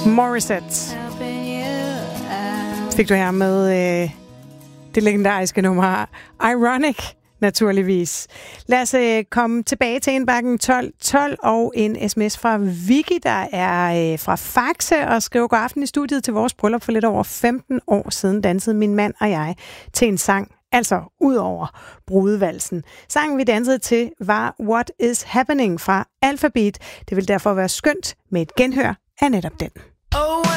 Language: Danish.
Morissette fik du her med det legendariske nummer Ironic, naturligvis. Lad os komme tilbage til indbakken 12 og en sms fra Vicky, der er fra Faxe og skriver god aften i studiet til vores bryllup for lidt over 15 år siden dansede min mand og jeg til en sang, altså ud over brudevalsen. Sangen vi dansede til var What is Happening fra Alphabet. Det vil derfor være skønt med et genhør af netop den.